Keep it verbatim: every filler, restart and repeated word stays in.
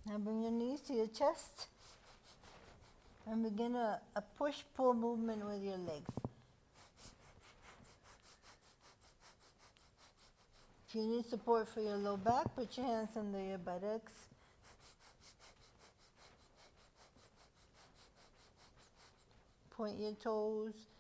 Now bring your knees to your chest and begin a, a push-pull movement with your legs. If you need support for your low back, put your hands under your buttocks. Point your toes